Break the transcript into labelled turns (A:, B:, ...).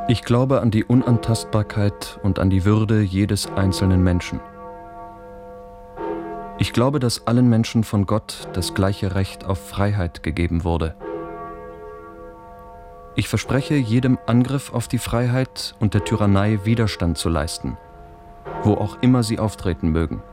A: Ich glaube an die Unantastbarkeit und an die Würde jedes einzelnen Menschen. Ich glaube, dass allen Menschen von Gott das gleiche Recht auf Freiheit gegeben wurde. Ich verspreche, jedem Angriff auf die Freiheit und der Tyrannei Widerstand zu leisten, wo auch immer sie auftreten mögen.